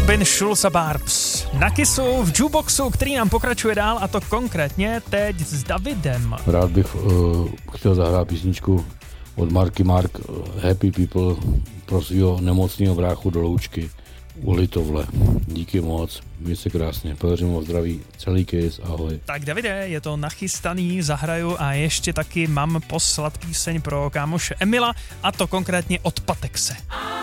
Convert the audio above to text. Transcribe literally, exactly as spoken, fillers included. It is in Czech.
Robin Schulz a Barbs na Kissu v jukeboxu, který nám pokračuje dál, a to konkrétně teď s Davidem. Rád bych uh, chtěl zahrát písničku od Marky Mark Happy People pro svého nemocného bráchu do Loučky u Litovle. Díky moc, měj se krásně, Pelhřimov zdraví, celý Kiss, ahoj. Tak Davide, je to nachystaný, zahraju a ještě taky mám poslat píseň pro kámoše Emila, a to konkrétně od Patexe.